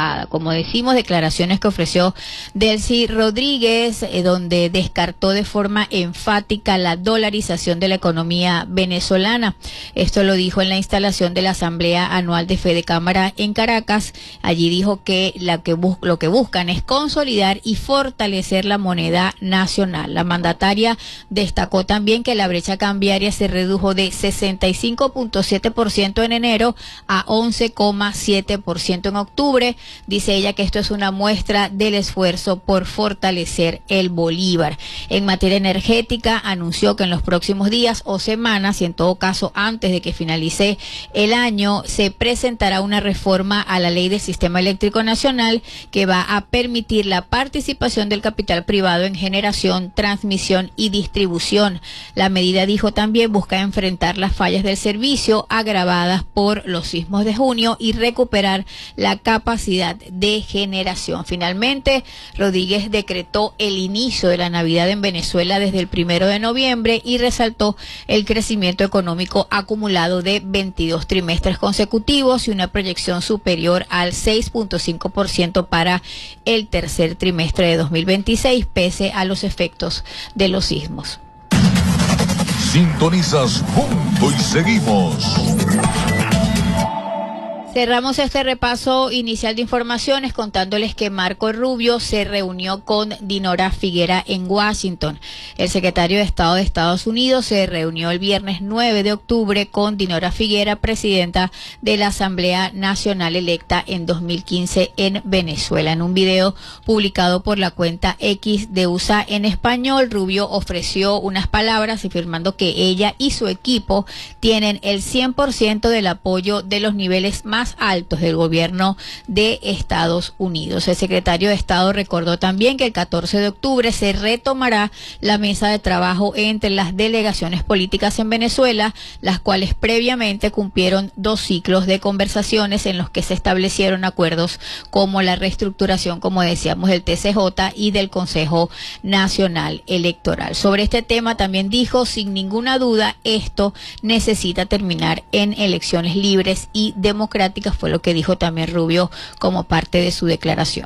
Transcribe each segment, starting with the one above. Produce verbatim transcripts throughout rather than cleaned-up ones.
estampada. Como decimos, declaraciones que ofreció Delcy Rodríguez, eh, donde descartó de forma enfática la dolarización de la economía venezolana. Esto lo dijo en la instalación de la Asamblea Anual de Fede Cámara en Caracas. Allí dijo que, la que bus- lo que buscan es consolidar y fortalecer la moneda nacional. La mandataria destacó también que la brecha cambiaria se redujo de sesenta y cinco punto siete por ciento en enero a once coma siete por ciento en octubre. Dice ella que esto es una muestra del esfuerzo por fortalecer el bolívar. En materia energética, anunció que en los próximos días o semanas, y en todo caso antes de que finalice el año, se presentará una reforma a la ley del Sistema Eléctrico Nacional que va a permitir la participación del capital privado en generación, transmisión y distribución. La medida, dijo también, busca enfrentar las fallas del servicio agravadas por los sismos de junio y recuperar la capacidad de generación. Finalmente, Rodríguez decretó el inicio de la Navidad en Venezuela desde el primero de noviembre y resaltó el crecimiento económico acumulado de veintidós trimestres consecutivos y una proyección superior al seis punto cinco por ciento para el tercer trimestre de dos mil veintiséis, pese a los efectos de los sismos. Sintonizas Punto y Seguimos. Cerramos este repaso inicial de informaciones contándoles que Marco Rubio se reunió con Dinora Figuera en Washington. El secretario de Estado de Estados Unidos se reunió el viernes nueve de octubre con Dinora Figuera, presidenta de la Asamblea Nacional electa en dos mil quince en Venezuela. En un video publicado por la cuenta X de U S A en español, Rubio ofreció unas palabras afirmando que ella y su equipo tienen el cien por ciento del apoyo de los niveles más altos del gobierno de Estados Unidos. El secretario de Estado recordó también que el catorce de octubre se retomará la mesa de trabajo entre las delegaciones políticas en Venezuela, las cuales previamente cumplieron dos ciclos de conversaciones en los que se establecieron acuerdos como la reestructuración, como decíamos, del T C J y del Consejo Nacional Electoral. Sobre este tema también dijo, sin ninguna duda, esto necesita terminar en elecciones libres y democráticas, fue lo que dijo también Rubio como parte de su declaración.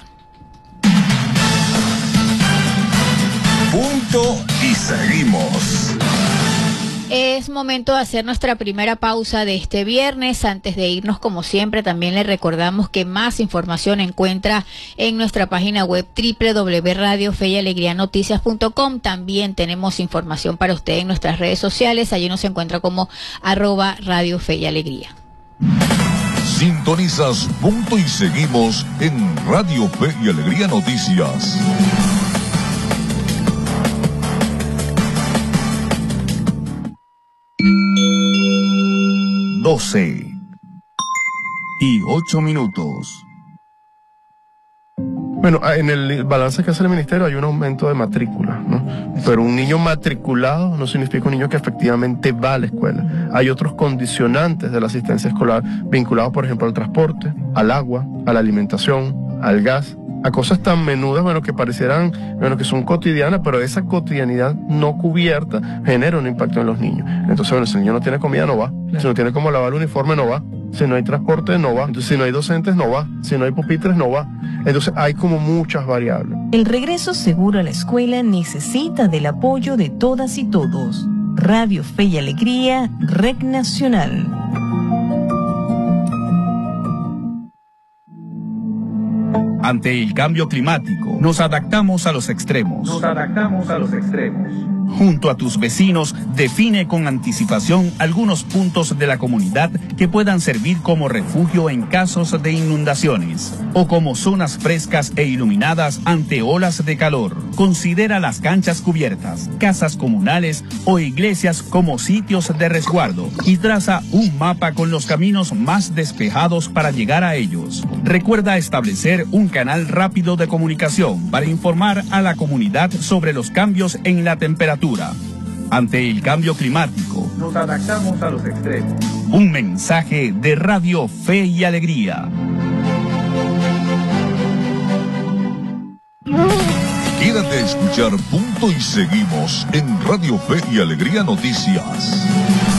Punto y seguimos. Es momento de hacer nuestra primera pausa de este viernes. Antes de irnos, como siempre, también le recordamos que más información encuentra en nuestra página web doble u doble u doble u punto radio fe y alegría noticias punto com. También tenemos información para usted en nuestras redes sociales. Allí nos encuentra como arroba Radio Fe y Alegría. Sintonizas Punto y Seguimos en Radio Fe y Alegría Noticias. doce y ocho minutos. Bueno, en el balance que hace el ministerio hay un aumento de matrícula, ¿no? Pero un niño matriculado no significa un niño que efectivamente va a la escuela. Hay otros condicionantes de la asistencia escolar vinculados, por ejemplo, al transporte, al agua, a la alimentación, al gas, a cosas tan menudas, bueno, que parecieran, bueno, que son cotidianas, pero esa cotidianidad no cubierta genera un impacto en los niños. Entonces, bueno, si el niño no tiene comida, no va. Claro. Si no tiene cómo lavar el uniforme, no va. Si no hay transporte, no va. Entonces, si no hay docentes, no va. Si no hay pupitres, no va. Entonces, hay como muchas variables. El regreso seguro a la escuela necesita del apoyo de todas y todos. Radio Fe y Alegría, Red Nacional. Ante el cambio climático, nos adaptamos a los extremos. Nos adaptamos a los extremos. Junto a tus vecinos, define con anticipación algunos puntos de la comunidad que puedan servir como refugio en casos de inundaciones o como zonas frescas e iluminadas ante olas de calor. Considera las canchas cubiertas, casas comunales o iglesias como sitios de resguardo y traza un mapa con los caminos más despejados para llegar a ellos. Recuerda establecer un canal rápido de comunicación para informar a la comunidad sobre los cambios en la temperatura. Ante el cambio climático, nos adaptamos a los extremos. Un mensaje de Radio Fe y Alegría. Quédate a escuchar Punto y Seguimos en Radio Fe y Alegría Noticias.